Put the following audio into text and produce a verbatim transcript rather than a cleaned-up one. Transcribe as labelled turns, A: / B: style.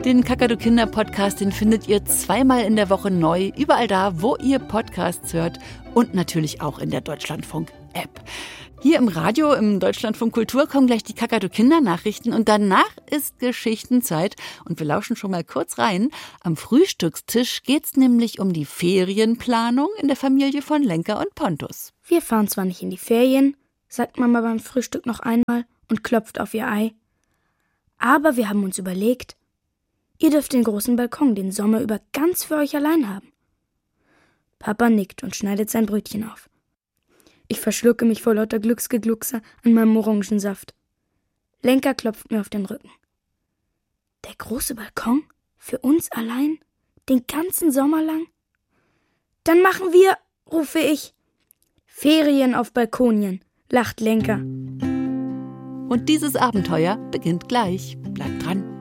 A: Den Kakadu-Kinder-Podcast, den findet ihr zweimal in der Woche neu, überall da, wo ihr Podcasts hört und natürlich auch in der Deutschlandfunk-App. Hier im Radio, im Deutschlandfunk Kultur, kommen gleich die Kakadu-Kinder-Nachrichten und danach ist Geschichtenzeit und wir lauschen schon mal kurz rein. Am Frühstückstisch geht's nämlich um die Ferienplanung in der Familie von Lenka und Pontus.
B: Wir fahren zwar nicht in die Ferien, sagt Mama beim Frühstück noch einmal und klopft auf ihr Ei, aber wir haben uns überlegt, ihr dürft den großen Balkon den Sommer über ganz für euch allein haben. Papa nickt und schneidet sein Brötchen auf. Ich verschlucke mich vor lauter Glücksgegluckse an meinem Orangensaft. Lenka klopft mir auf den Rücken. Der große Balkon? Für uns allein? Den ganzen Sommer lang? Dann machen wir, rufe ich. Ferien auf Balkonien, lacht Lenka.
A: Und dieses Abenteuer beginnt gleich. Bleibt dran.